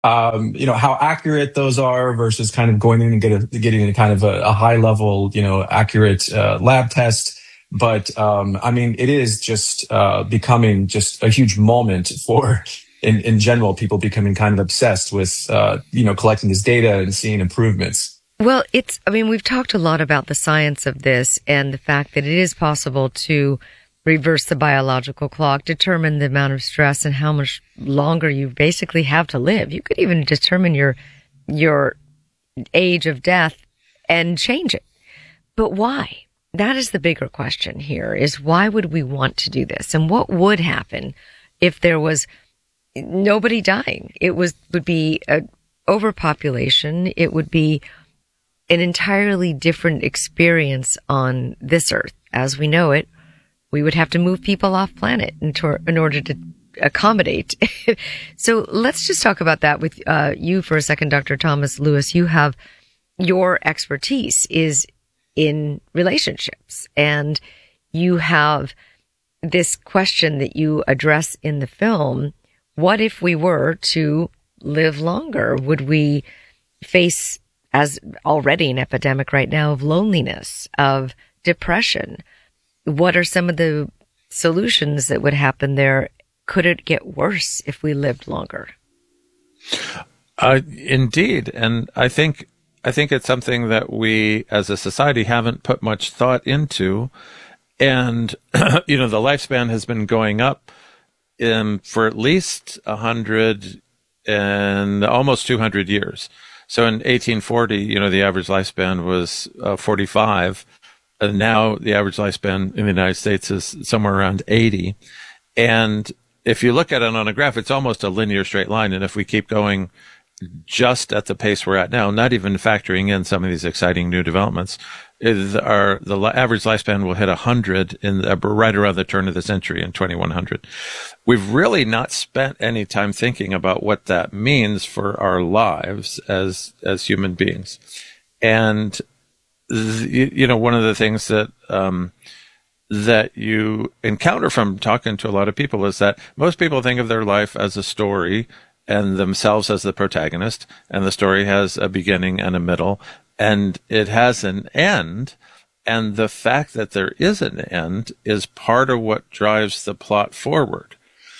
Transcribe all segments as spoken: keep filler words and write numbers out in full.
um, you know, how accurate those are versus kind of going in and get a, getting a kind of a, a high level, you know, accurate uh, lab test. But um, I mean, it is just uh, becoming just a huge moment for, in, in general, people becoming kind of obsessed with, uh, you know, collecting this data and seeing improvements. Well, it's, I mean, we've talked a lot about the science of this and the fact that it is possible to reverse the biological clock, determine the amount of stress and how much longer you basically have to live. You could even determine your, your age of death and change it. But why? That is the bigger question here, is why would we want to do this? And what would happen if there was nobody dying? It was, would be a overpopulation. It would be an entirely different experience on this earth as we know it. We would have to move people off planet in, tor- in order to accommodate. So let's just talk about that with uh, you for a second, Doctor Thomas Lewis. You have, your expertise is in relationships, and you have this question that you address in the film. What if we were to live longer? Would we face, as already an epidemic right now, of loneliness, of depression? What are some of the solutions that would happen there? Could it get worse if we lived longer? Uh, indeed. And I think, I think it's something that we as a society haven't put much thought into. And, you know, the lifespan has been going up in, for at least a hundred and almost two hundred years. So in eighteen forty, you know, the average lifespan was uh, forty-five. And now the average lifespan in the United States is somewhere around eighty. And if you look at it on a graph, it's almost a linear straight line. And if we keep going just at the pace we're at now, not even factoring in some of these exciting new developments, is our, the average lifespan will hit one hundred in the, right around the turn of the century in twenty-one hundred. We've really not spent any time thinking about what that means for our lives as, as human beings. And you know, one of the things that um, that you encounter from talking to a lot of people is that most people think of their life as a story and themselves as the protagonist, and the story has a beginning and a middle, and it has an end. And the fact that there is an end is part of what drives the plot forward.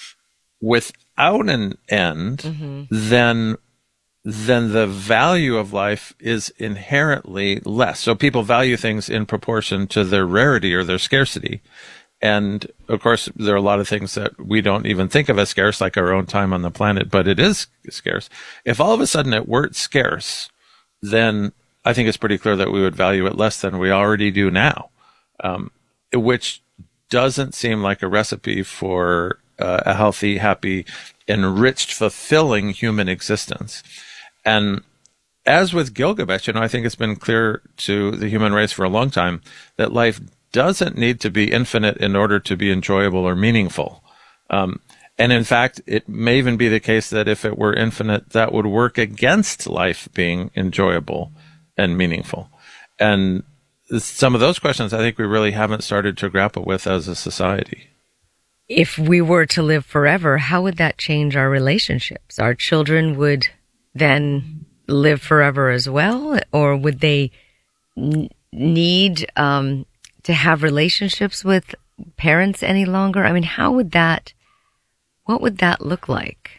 Without an end, mm-hmm. then then the value of life is inherently less. So people value things in proportion to their rarity or their scarcity. And of course, there are a lot of things that we don't even think of as scarce, like our own time on the planet, but it is scarce. If all of a sudden it weren't scarce, then I think it's pretty clear that we would value it less than we already do now, um, which doesn't seem like a recipe for uh, a healthy, happy, enriched, fulfilling human existence. And as with Gilgamesh, you know, I think it's been clear to the human race for a long time that life doesn't need to be infinite in order to be enjoyable or meaningful. Um, and in fact, it may even be the case that if it were infinite, that would work against life being enjoyable and meaningful. And some of those questions I think we really haven't started to grapple with as a society. If we were to live forever, how would that change our relationships? Our children would then live forever as well? Or would they n- need um, to have relationships with parents any longer? I mean, how would that, what would that look like?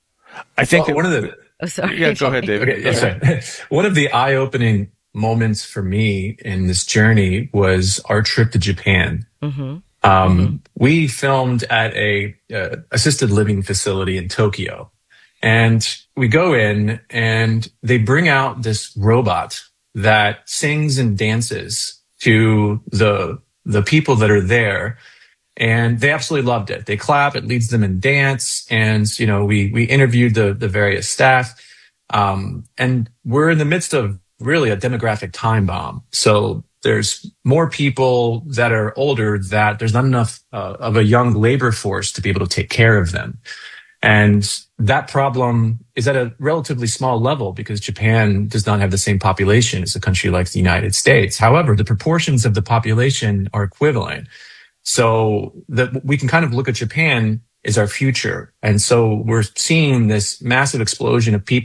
I think well, one of the... Oh, sorry. Yeah, go ahead, David. Okay, yeah, sorry. One of the eye-opening moments for me in this journey was our trip to Japan. Mm-hmm. Um, mm-hmm. We filmed at a uh, assisted living facility in Tokyo. And we go in and they bring out this robot that sings and dances to the the people that are there. And they absolutely loved it. They clap, it leads them in dance. And, you know, we we interviewed the the various staff. Um, and we're in the midst of really a demographic time bomb. So there's more people that are older that there's not enough uh, of a young labor force to be able to take care of them. And that problem is at a relatively small level because Japan does not have the same population as a country like the United States. However, the proportions of the population are equivalent. So that we can kind of look at Japan is our future. And so we're seeing this massive explosion of people